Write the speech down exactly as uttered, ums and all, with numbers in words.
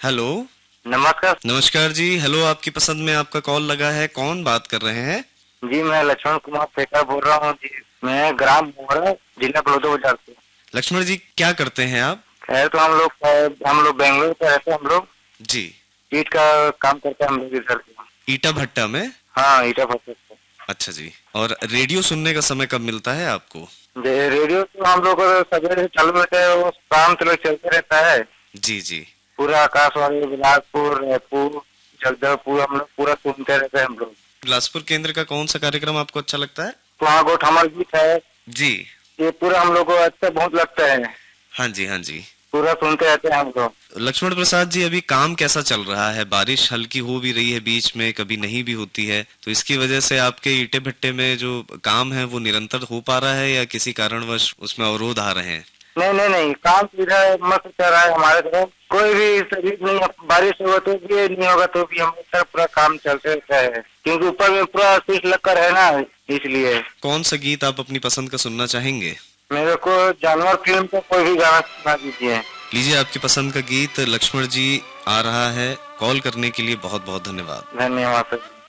Hello. नमस्कार। नमस्कार जी। Hello, आपकी पसंद में आपका कॉल लगा है। कौन बात कर रहे हैं? जी मैं लक्ष्मण कुमार फेकर बोल रहा हूँ जी। मैं ग्राम मोहरा, जिला बलौदाबाजार से। लक्ष्मण जी, क्या करते हैं आप? खैर तो हम लोग हम लोग बेंगलोर पे रहते हैं। हम लोग जी। ईट का काम करते हैं हम लोग इधर। ईटा भट्टा में? हाँ, ईटा भट्टा से। अच्छा जी। और रेडियो सुनने का समय कब मिलता है आपको? जे- रेडियो तो हम लोग सवेरे से चालू रहता है, वो शाम तक चलते रहता है। जी जी। पूरा आकाशवाणी बिलासपुर, रायपुर, जगदलपुर हम लोग पूरा सुनते रहते हैं हम लोग। बिलासपुर केंद्र का कौन सा कार्यक्रम आपको अच्छा लगता है? तो वहाँ गोठ हमार गीत है, जी। ये पूरा हम लोग को अच्छा बहुत लगता है। हाँ जी, हाँ जी। पूरा सुनते रहते हैं हम लोग। लक्ष्मण प्रसाद जी, अभी काम कैसा चल रहा है? बारिश हल्की हो भी रही है, बीच में कभी नहीं भी होती है, तो इसकी वजह से आपके ईटे भट्टे में जो काम है वो निरंतर हो पा रहा है या किसी कारणवश उसमें अवरोध आ रहे हैं? नहीं नहीं नहीं, काम सीधा मस्त चल रहा है हमारे तरफ। कोई भी तकलीफ नहीं है। बारिश होगा तो भी नहीं होगा तो भी हमारे तरफ पूरा काम चलते रहता है, क्योंकि ऊपर में पूरा शीश लग कर है ना, इसलिए। कौन सा गीत आप अपनी पसंद का सुनना चाहेंगे? मेरे को जानवर फिल्म का कोई भी गाना सुना दीजिए। लीजिए, आपकी पसंद का गीत लक्ष्मण जी आ रहा है। कॉल करने के लिए बहुत बहुत धन्यवाद। धन्यवाद सर।